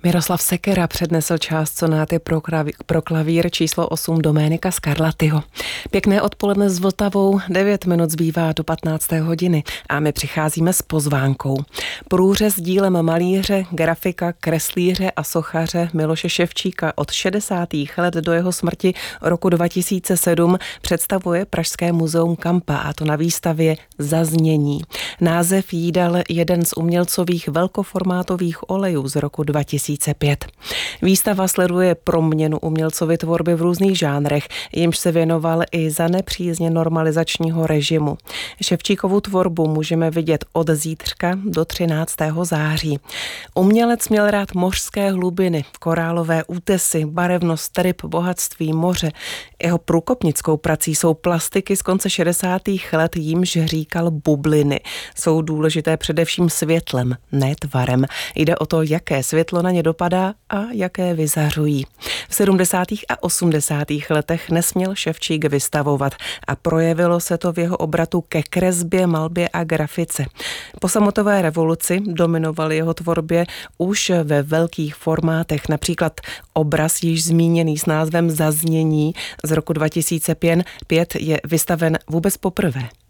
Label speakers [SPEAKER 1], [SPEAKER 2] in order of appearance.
[SPEAKER 1] Miroslav Sekera přednesl část sonáty pro klavír číslo 8 Doménika Scarlattiho. Pěkné odpoledne s Vltavou, 9 minut zbývá do 15. hodiny a my přicházíme s pozvánkou. Průřez dílem malíře, grafika, kreslíře a sochaře Miloše Ševčíka od 60. let do jeho smrti roku 2007 představuje Pražské muzeum Kampa, a to na výstavě Zaznění. Název jí dal jeden z umělcových velkoformátových olejů z roku 2005. Výstava sleduje proměnu umělcovy tvorby v různých žánrech, jimž se věnoval i za nepřízně normalizačního režimu. Ševčíkovu tvorbu můžeme vidět od zítřka do 13. září. Umělec měl rád mořské hlubiny, korálové útesy, barevnost ryb, bohatství moře. Jeho průkopnickou prací jsou plastiky z konce 60. let, jímž říkal bubliny. Jsou důležité především světlem, ne tvarem. Jde o to, jaké světlo na ně dopadá a jaké vyzařují. V 70. a 80. letech nesměl Ševčík vystavovat a projevilo se to v jeho obratu ke kresbě, malbě a grafice. Po sametové revoluci dominoval jeho tvorbě už ve velkých formátech, například obraz již zmíněný s názvem Zaznění z roku 2005 je vystaven vůbec poprvé.